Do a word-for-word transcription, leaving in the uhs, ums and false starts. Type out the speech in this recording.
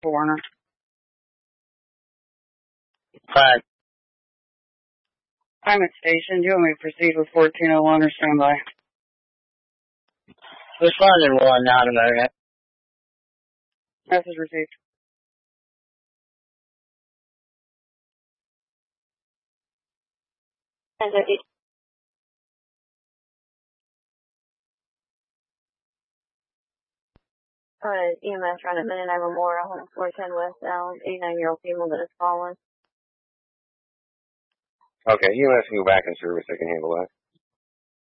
Warner. Five. I'm at station. Do you want me to proceed with fourteen oh one or standby? Responding one, not a minute. Message received. Uh, E M S run at Midnight Memorial on four ten West Allen, eighty-nine-year-old female that is fallen. Okay, U M S can go back in service. They can handle that.